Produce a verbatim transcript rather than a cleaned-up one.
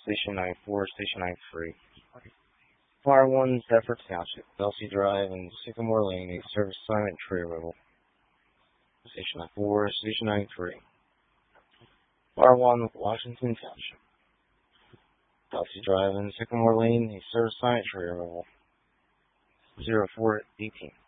Station nine four, Station nine three. Fire one, Bedford Township, Belsey Drive, and Sycamore Lane, a service assignment tree removal. Station nine four, Station nine three. Fire one, Washington Township, Belsey Drive, and Sycamore Lane, a service assignment tree removal. zero four eighteen.